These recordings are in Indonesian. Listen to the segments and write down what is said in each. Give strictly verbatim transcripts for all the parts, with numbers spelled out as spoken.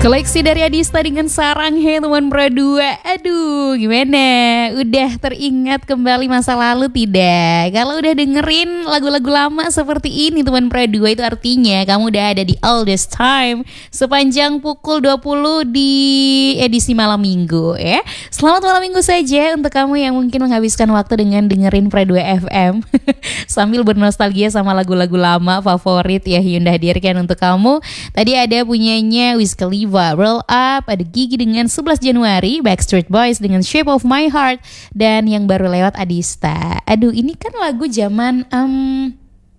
Koleksi dari Adista dengan Sarang He teman Pro dua. Aduh gimana? Udah teringat kembali masa lalu tidak? Kalau udah dengerin lagu-lagu lama seperti ini teman Pro dua, itu artinya kamu udah ada di all this time sepanjang pukul dua puluh di edisi malam minggu ya. Selamat malam minggu saja untuk kamu yang mungkin menghabiskan waktu dengan dengerin Pro dua F M sambil bernostalgia sama lagu-lagu lama favorit ya Hyunda hadirkan untuk kamu. Tadi ada punyanya Wiz Khalifa, Roll Up, ada Gigi dengan sebelas Januari, Backstreet Boys dengan Shape of My Heart, dan yang baru lewat Adista. Aduh ini kan lagu zaman um,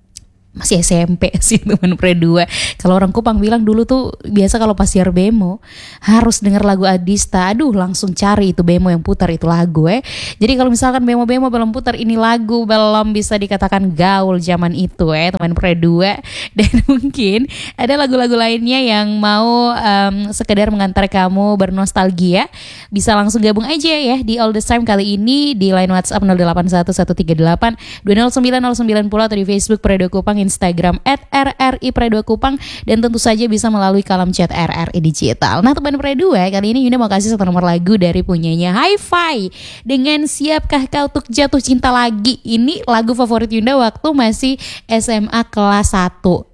masih S M P sih teman Pro dua. Kalau orang Kupang bilang dulu tuh biasa kalau pas siar bemo harus denger lagu Adista. Aduh langsung cari itu bemo yang putar itu lagu eh. Jadi kalau misalkan bemo-bemo belum putar ini lagu, belum bisa dikatakan gaul zaman itu eh teman Pro dua. Dan mungkin ada lagu-lagu lainnya yang mau um, sekedar mengantar kamu bernostalgia, bisa langsung gabung aja ya di All The Time kali ini di line WhatsApp nol delapan satu satu tiga delapan dua nol sembilan nol sembilan nol atau di Facebook Pro dua Kupang, Instagram at R R I Pro dua Kupang, dan tentu saja bisa melalui kolom chat R R I Digital. Nah teman Pro dua, kali ini Yunda mau kasih satu nomor lagu dari punyanya Hi-Fi dengan Siapkah Kau Untuk Jatuh Cinta Lagi. Ini lagu favorit Yunda waktu masih S M A kelas satu.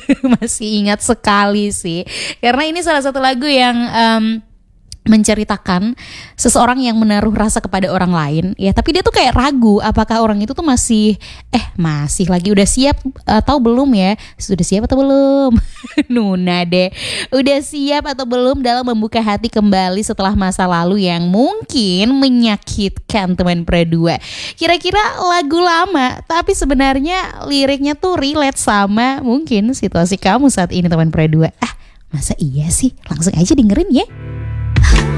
Masih ingat sekali sih, karena ini salah satu lagu yang um, menceritakan seseorang yang menaruh rasa kepada orang lain ya, tapi dia tuh kayak ragu apakah orang itu tuh masih eh masih lagi udah siap atau belum ya, sudah siap atau belum. Nuna deh, udah siap atau belum dalam membuka hati kembali setelah masa lalu yang mungkin menyakitkan teman Pro dua. Kira-kira lagu lama tapi sebenarnya liriknya tuh relate sama mungkin situasi kamu saat ini teman Pro dua. Ah masa iya sih, langsung aja dengerin ya.